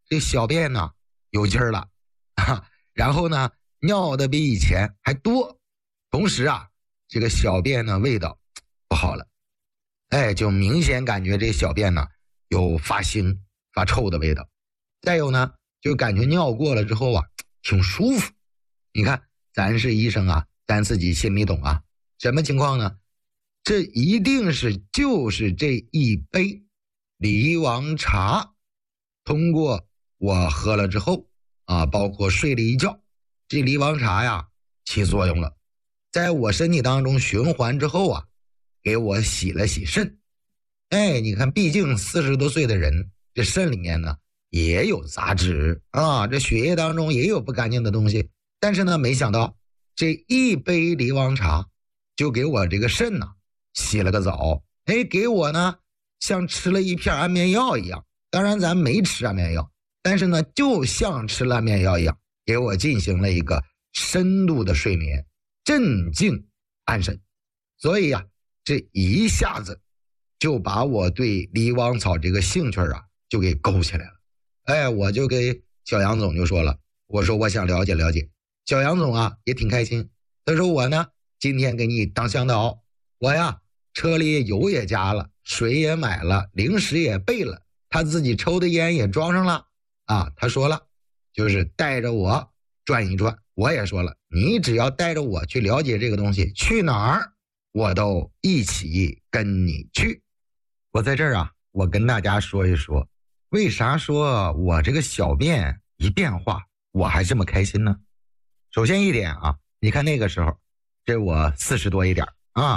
这小便呢有劲儿了然后呢尿的比以前还多，同时啊这个小便呢味道不好了，就明显感觉这小便呢有发腥发臭的味道。再有呢就感觉尿过了之后啊挺舒服。你看咱是医生啊，咱自己心里懂啊，什么情况呢？这一定就是这一杯梨王茶通过我喝了之后啊，包括睡了一觉，这梨王茶呀起作用了，在我身体当中循环之后啊，给我洗了洗肾。你看毕竟40多岁的人，这肾里面呢也有杂质啊，这血液当中也有不干净的东西，但是呢没想到这一杯梨王茶就给我这个肾呢洗了个澡，给我呢像吃了一片安眠药一样。当然咱没吃安眠药，但是呢就像吃了安眠药一样，给我进行了一个深度的睡眠，镇静安神。所以这一下子就把我对梨王草这个兴趣就给勾起来了。我就给小杨总就说了，我说我想了解了解。小杨总也挺开心，他说我呢今天给你当向导，我车里油也加了，水也买了，零食也备了，他自己抽的烟也装上了他说了就是带着我转一转。我也说了，你只要带着我去了解这个东西，去哪儿我都一起跟你去。我在这儿我跟大家说一说，为啥说我这个小便一变化我还这么开心呢？首先一点你看那个时候这我40多一点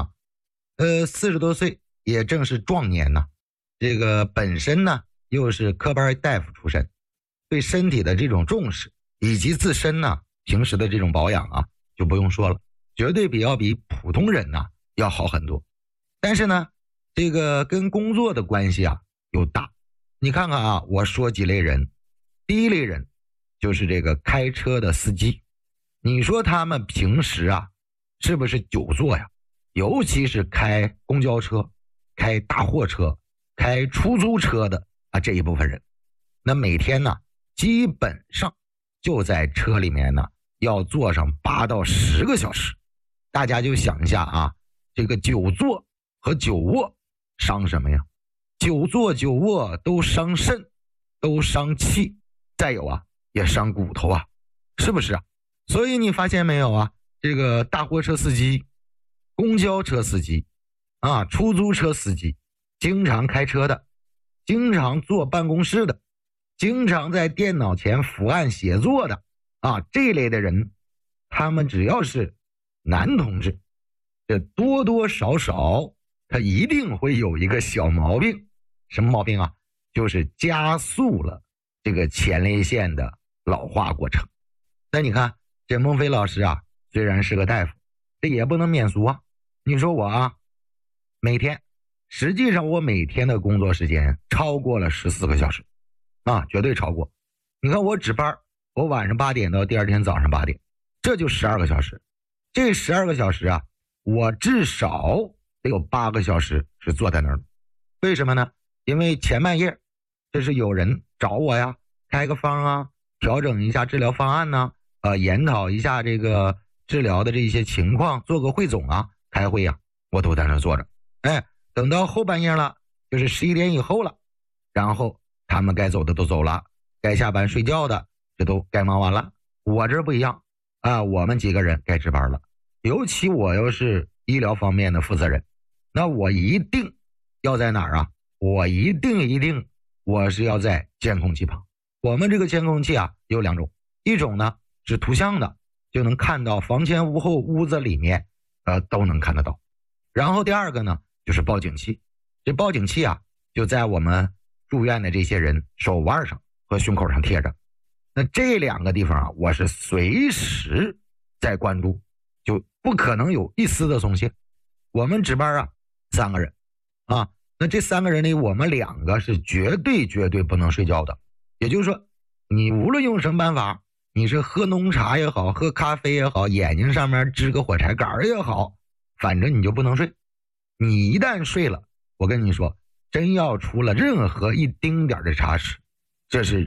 40多岁也正是壮年呢，这个本身呢又是科班大夫出身，对身体的这种重视以及自身呢平时的这种保养就不用说了，绝对比普通人要好很多。但是呢这个跟工作的关系又大。你看看我说几类人。第一类人就是这个开车的司机，你说他们平时是不是久坐呀？尤其是开公交车、开大货车、开出租车的这一部分人，那每天呢基本上就在车里面呢要坐上8到10个小时。大家就想一下这个久坐和久卧伤什么呀？久坐久卧都伤肾，都伤气，再有也伤骨头是不是所以你发现没有这个大货车司机、公交车司机出租车司机，经常开车的，经常坐办公室的，经常在电脑前伏案写作的这类的人，他们只要是男同志，这多多少少他一定会有一个小毛病。什么毛病就是加速了这个前列腺的老化过程。那你看这孟非老师虽然是个大夫，这也不能免俗你说我实际上我每天的工作时间超过了14个小时绝对超过。你看我值班，我晚上8点到第二天早上8点，这就12个小时。这12个小时我至少得有8个小时是坐在那儿。为什么呢？因为前半夜这是有人找我开个方调整一下治疗方案研讨一下这个治疗的这些情况，做个汇总开会我都在那坐着。等到后半夜了，就是11点以后了，然后他们该走的都走了，该下班睡觉的这都该忙完了。我这不一样我们几个人该值班了。尤其我又是医疗方面的负责人，那我一定要在哪儿我一定我是要在监控器旁。我们这个监控器有2种，一种呢是图像的，就能看到房前屋后屋子里面都能看得到。然后第二个呢就是报警器，这报警器就在我们住院的这些人手腕上和胸口上贴着。那这2个地方我是随时在关注，就不可能有一丝的松懈。我们值班3个人那这3个人里我们2个是绝对不能睡觉的。也就是说你无论用什么办法，你是喝浓茶也好，喝咖啡也好，眼睛上面支个火柴杆也好，反正你就不能睡。你一旦睡了，我跟你说真要出了任何一丁点的差池，这是